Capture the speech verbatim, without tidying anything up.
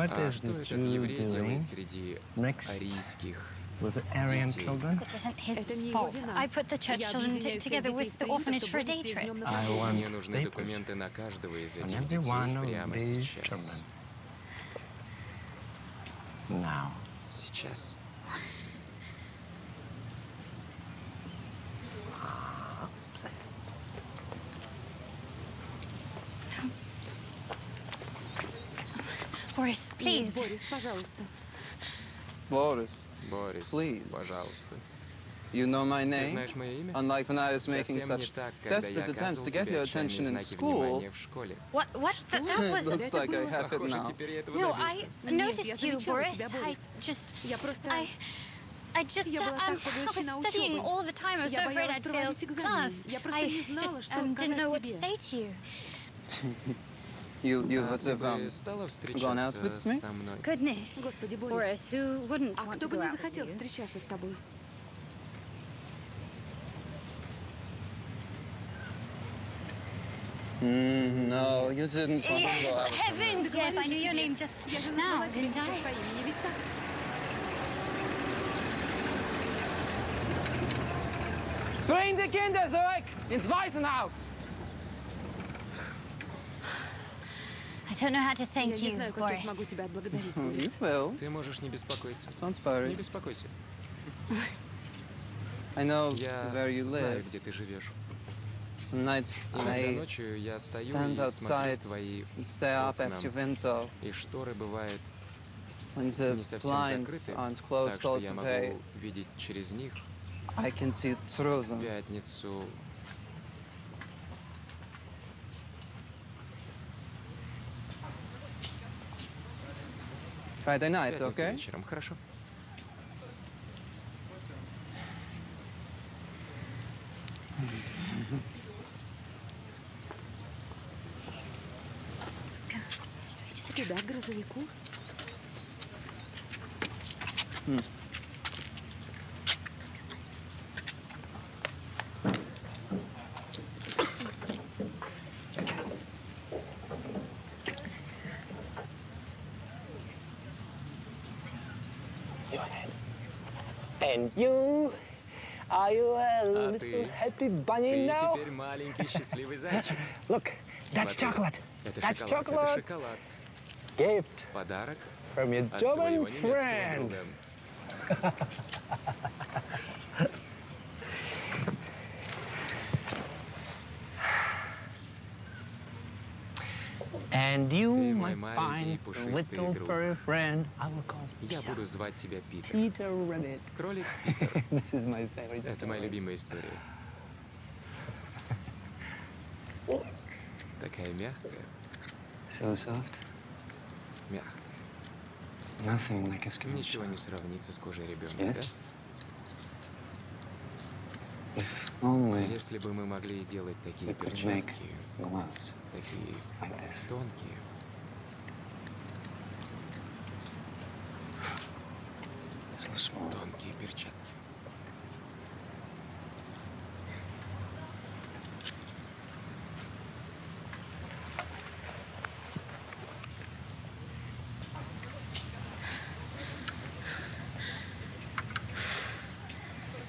What А is что this этот Jew еврей doing делает среди mixed арийских with the Aryan детей? children? It isn't his Это не его fault. вина. I put the church Я children объединяю t- всех together детей with the из orphanage чтобы for a day вынести их trip. днем на I прогулку. want Мне нужны papers документы на каждого из on этих every детей one of прямо these сейчас. children. Now. Сейчас. Boris, Нет, please. Борис, пожалуйста. Boris, Борис, Please. пожалуйста. you know my Ты name? знаешь мое имя? Unlike when I was making Совсем не such так, когда я desperate attempts оказывал to get тебе your отчаянные attention in знаки school, внимания в школе. What? What? That, that it was. looks like I have it Похоже, now. теперь я этого No, I добился. Нет, я noticed you, замечала Boris. тебя, I Борис. just. Я просто... I. I just. Я Uh, была um, так I was поглощена studying учебой. all the time. I was Я so afraid боялась I'd fail провалить экзамен. class. Я просто I не знала, just что um, didn't сказать know what to тебе. say to you. You, you А would ты have бы um, стала gone out with встречаться me? со мной? Goodness. Господи, Борис. Boris, who wouldn't А want кто to бы go не out with захотел you? встречаться с тобой? Mm, no, you didn't want to go Yes, out with me. heavens! Yes, I knew your name just Я же now, назвала тебя didn't сейчас I? по имени, ведь так? Bring the Kinder zurück ins Waisenhaus. I don't know how to Я thank не you, знаю, как я Boris. смогу тебя отблагодарить, You Борис. will. Ты можешь не беспокоиться. Don't Не worry. беспокойся. I know Я where you знаю, live. где ты живешь. Some nights Иногда I ночью я стою stand и смотрю outside в твои and stare up at окна, your window и шторы бывают when the не совсем blinds закрыты, aren't так closed что all я the way. могу видеть через них I can see through в them. пятницу. Friday night, Пятницу okay? вечером, хорошо? Let's go this way to the Сюда, к грузовику. And you, are you a А little ты? happy bunny Ты now? теперь маленький счастливый зайчик. Look, that's Смотри, chocolate. Это That's шоколад, это chocolate. шоколад. Gift Подарок from your от German твоего немецкого friend. друга. And you, Ты my мой маленький fine пушистый little друг. furry friend, I will call Я Peter. буду звать тебя Питер. Peter Rabbit. Кролик Питер. This is my favorite Это моя story. любимая история. Такая мягкая, So soft. мягкая. Nothing like a skin. Ничего не сравнится с кожей ребенка, Yes. да? If only Если бы мы могли делать такие we could make перчатки, gloves такие like this. тонкие, So small. тонкие перчатки.